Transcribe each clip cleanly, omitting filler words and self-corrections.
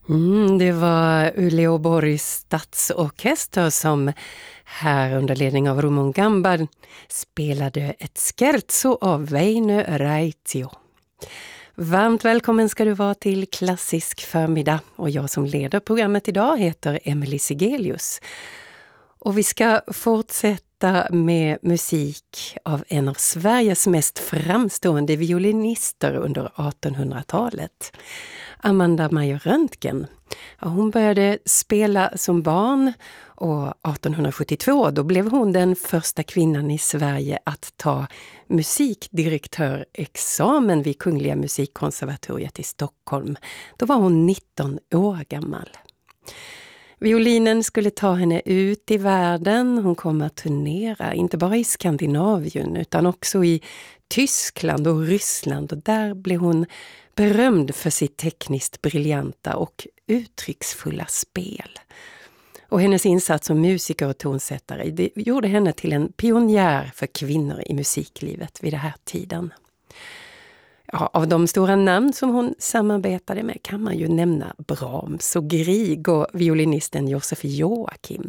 Det var Uleåborgs stadsorkester som här under ledning av Rumon Gamba spelade ett scherzo av Väinö Raitio. Varmt välkommen ska du vara till Klassisk förmiddag, och jag som leder programmet idag heter Emelie Sigelius. Och vi ska fortsätta med musik av en av Sveriges mest framstående violinister under 1800-talet. Amanda Meyer-Röntgen. Hon började spela som barn, och 1872 då blev hon den första kvinnan i Sverige att ta musikdirektörexamen vid Kungliga musikkonservatoriet i Stockholm. Då var hon 19 år gammal. Violinen skulle ta henne ut i världen. Hon kom att turnera, inte bara i Skandinavien utan också i Tyskland och Ryssland. Och där blev hon berömd för sitt tekniskt briljanta och uttrycksfulla spel. Och hennes insats som musiker och tonsättare, det gjorde henne till en pionjär för kvinnor i musiklivet vid den här tiden. Ja, av de stora namn som hon samarbetade med kan man ju nämna Brahms och Grieg och violinisten Josef Joachim.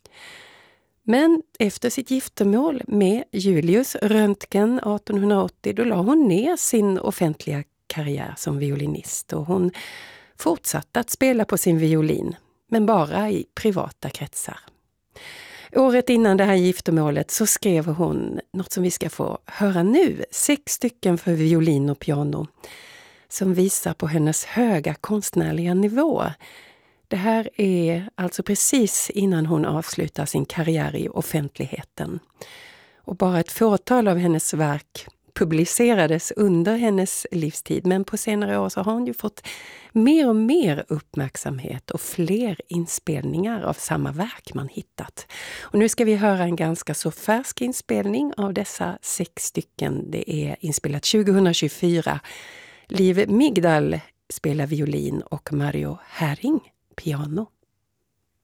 Men efter sitt giftermål med Julius Röntgen 1880 då la hon ner sin offentliga karriär som violinist, och hon fortsatte att spela på sin violin, men bara i privata kretsar. Året innan det här giftermålet så skrev hon något som vi ska få höra nu, 6 stycken för violin och piano, som visar på hennes höga konstnärliga nivå. Det här är alltså precis innan hon avslutar sin karriär i offentligheten. Och bara ett fåtal av hennes verk publicerades under hennes livstid, men på senare år så har hon ju fått mer och mer uppmärksamhet och fler inspelningar av samma verk man hittat. Och nu ska vi höra en ganska så färsk inspelning av dessa 6 stycken. Det är inspelat 2024. Liv Migdal spelar violin och Mario Herring piano.